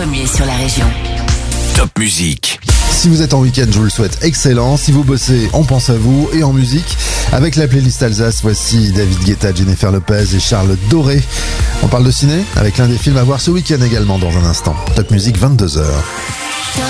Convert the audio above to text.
premier sur la région. Top Musique. Si vous êtes en week-end, je vous le souhaite excellent. Si vous bossez, on pense à vous. Et en musique, avec la playlist Alsace, voici David Guetta, Jennifer Lopez et Charles Doré. On parle de ciné avec l'un des films à voir ce week-end également dans un instant. Top Musique, 22h.